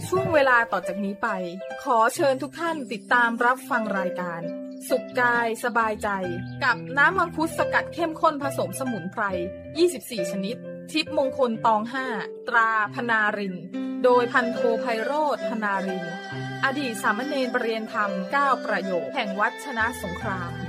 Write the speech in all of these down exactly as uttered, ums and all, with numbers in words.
ช่วงเวลาต่อจากนี้ไปขอเชิญทุกท่านติดตามรับฟังรายการสุขกายสบายใจกับน้ำมังคุดสกัดเข้มข้นผสมสมุนไพรยี่สิบสี่ชนิดทิพย์มงคลตองห้าตราพนารินโดยพันโทไพโรจน์พนารินอดีตสามเณรประเรียนธรรมเก้าประโยคแห่งวัดชนะสงคราม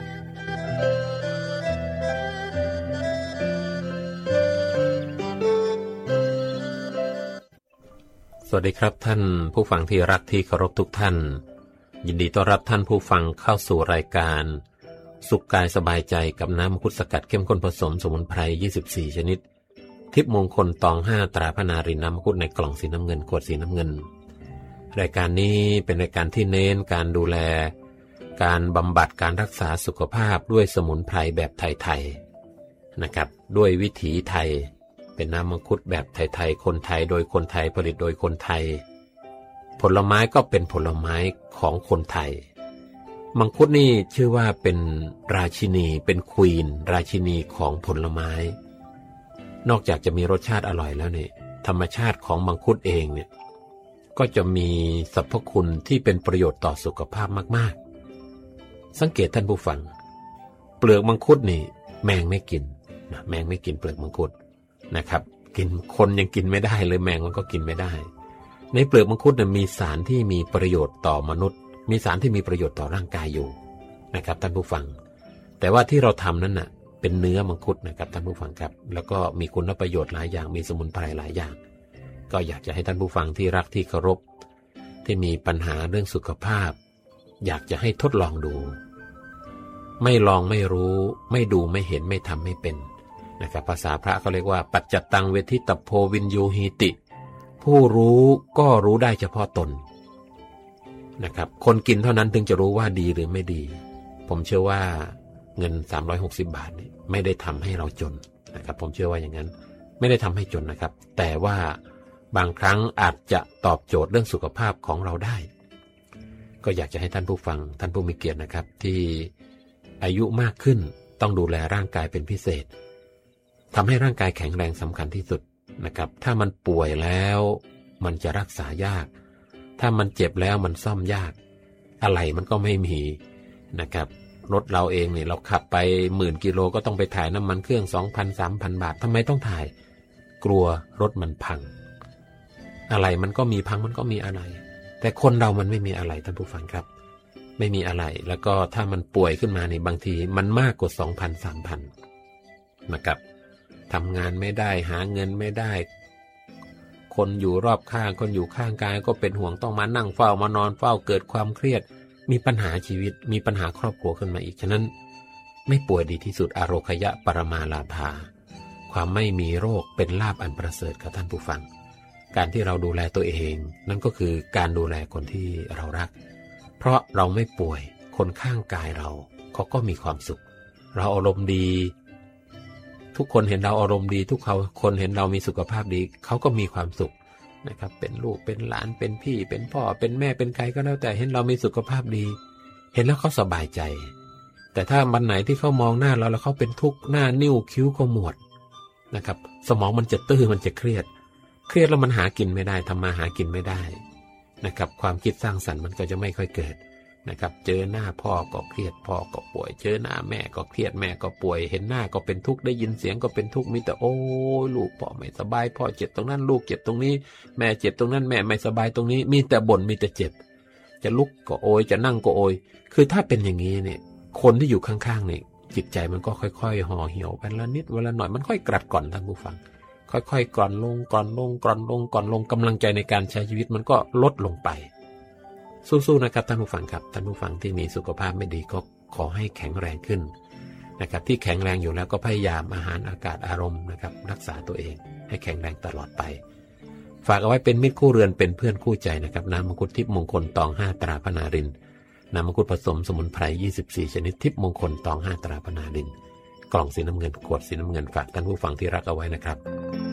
สวัสดีครับท่านผู้ฟังที่รักที่เคารพทุกท่านยินดีต้อนรับท่านผู้ฟังเข้าสู่รายการสุขกายสบายใจกับน้ำมังคุดสกัดเข้มข้นผสมสมุนไพรยี่สิบสี่ชนิดทิพย์มงคลตองห้าตราพนารินน้ำมังคุดในกล่องสีน้ำเงินขวดสีน้ำเงินรายการนี้เป็นรายการที่เน้นการดูแลการบำบัดการรักษาสุขภาพด้วยสมุนไพรแบบไทยๆนะครับด้วยวิถีไทยเป็นน้ำมังคุดแบบไทยๆคนไทยโดยคนไทยผลิตโดยคนไทยผลไม้ก็เป็นผลไม้ของคนไทยมังคุดนี่ชื่อว่าเป็นราชินีเป็นควีนราชินีของผลไม้นอกจากจะมีรสชาติอร่อยแล้วเนี่ยธรรมชาติของมังคุดเองเนี่ยก็จะมีสรรพคุณที่เป็นประโยชน์ต่อสุขภาพมากๆสังเกตท่านผู้ฟังเปลือกมังคุดนี่แมงไม่กินนะแมงไม่กินเปลือกมังคุดนะครับกินคนยังกินไม่ได้เลยแมงมันก็กินไม่ได้ในเปลือกมังคุดเนี่ยมีสารที่มีประโยชน์ต่อมนุษย์มีสารที่มีประโยชน์ต่อร่างกายอยู่นะครับท่านผู้ฟังแต่ว่าที่เราทำนั้นน่ะเป็นเนื้อมังคุดนะครับท่านผู้ฟังครับแล้วก็มีคุณประโยชน์หลายอย่างมีสมุนไพรหลายอย่างก็อยากจะให้ท่านผู้ฟังที่รักที่เคารพที่มีปัญหาเรื่องสุขภาพอยากจะให้ทดลองดูไม่ลองไม่รู้ไม่ดูไม่เห็นไม่ทำไม่เป็นนะครับภาษาพระเขาเรียกว่าปัจจตังเวทิตโพวินยูหีติผู้รู้ก็รู้ได้เฉพาะตนนะครับคนกินเท่านั้นถึงจะรู้ว่าดีหรือไม่ดีผมเชื่อว่าเงินสามร้อยหกสิบบาทนี่ไม่ได้ทำให้เราจนนะครับผมเชื่อว่าอย่างนั้นไม่ได้ทำให้จนนะครับแต่ว่าบางครั้งอาจจะตอบโจทย์เรื่องสุขภาพของเราได้ก็อยากจะให้ท่านผู้ฟังท่านผู้มีเกียรตินะครับที่อายุมากขึ้นต้องดูแลร่างกายเป็นพิเศษทำให้ร่างกายแข็งแรงสำคัญที่สุดนะครับถ้ามันป่วยแล้วมันจะรักษายากถ้ามันเจ็บแล้วมันซ่อมยากอะไรมันก็ไม่มีนะครับรถเราเองเนี่ยเราขับไปหมื่นกิโลก็ต้องไปถ่ายน้ำมันเครื่อง สองพัน สามพัน บาททำไมต้องถ่ายกลัวรถมันพังอะไรมันก็มีพังมันก็มีอะไรแต่คนเรามันไม่มีอะไรท่านผู้ฟังครับไม่มีอะไรแล้วก็ถ้ามันป่วยขึ้นมานี่บางทีมันมากกว่า สองพัน สามพัน นะครับทำงานไม่ได้หาเงินไม่ได้คนอยู่รอบข้างคนอยู่ข้างกายก็เป็นห่วงต้องมานั่งเฝ้ามานอนเฝ้าเกิดความเครียดมีปัญหาชีวิตมีปัญหาครอบครัวขึ้นมาอีกฉะนั้นไม่ป่วยดีที่สุดอโรคยะปรมาลาภาความไม่มีโรคเป็นลาภอันประเสริฐครับท่านผู้ฟังการที่เราดูแลตัวเองนั่นก็คือการดูแลคนที่เรารักเพราะเราไม่ป่วยคนข้างกายเราเขาก็มีความสุขเราอารมณ์ดีทุกคนเห็นเราอารมณ์ดีทุกเขาคนเห็นเรามีสุขภาพดีเขาก็มีความสุขนะครับเป็นลูกเป็นหลานเป็นพี่เป็นพ่อเป็นแม่เป็นใครก็แล้วแต่เห็นเรามีสุขภาพดีเห็นแล้วเขาสบายใจแต่ถ้าวันไหนที่เขามองหน้าเราแล้วเขาเป็นทุกข์หน้านิ้วคิ้วขมวดนะครับสมองมันจะตื้อมันจะเครียดเครียดแล้วมันหากินไม่ได้ทำมาหากินไม่ได้นะครับความคิดสร้างสรรค์มันก็จะไม่ค่อยเกิดนะครับเจอหน้าพ่อก็เครียดพ่อก็ป่วยเจอหน้าแม่ก็เครียดแม่ก็ป่วยเห็นหน้าก็เป็นทุกข์ได้ยินเสียงก็เป็นทุกข์มีแต่โอ้ยลูกพ่อไม่สบายพ่อเจ็บตรงนั้นลูกเจ็บตรงนี้แม่เจ็บตรงนั้นแม่ไม่สบายตรงนี้มีแต่บ่นมีแต่เจ็บจะลุกก็โอยจะนั่งก็โอยคือถ้าเป็นอย่างนี้เนี่ยคนที่อยู่ข้างๆเนี่ยจิตใจมันก็ค่อยๆห่อเหี่ยวไปละนิดวันละหน่อยมันค่อยกรัดก่อนท่านผู้ฟังค่อยๆกร่อนลงกร่อนลงกร่อนลงกร่อนลงกำลังใจในการใช้ชีวิตมันก็ลดลงไปสู้ๆนะครับท่านผู้ฟังครับท่านผู้ฟังที่มีสุขภาพไม่ดีก็ขอให้แข็งแรงขึ้นนะครับที่แข็งแรงอยู่แล้วก็พยายามอาหารอากาศอารมณ์นะครับรักษาตัวเองให้แข็งแรงตลอดไปฝากเอาไว้เป็นมิตรคู่เรือนเป็นเพื่อนคู่ใจนะครับน้ำมังคุดทิพย์มงคลตองห้าตราพนารินน้ำมังคุดผสมสมุนไพรยี่สิบสี่ชนิดทิพย์มงคลตองห้าตราพนารินกล่องสีน้ำเงินขวดสีน้ำเงินฝากท่านผู้ฟังที่รักเอาไว้นะครับ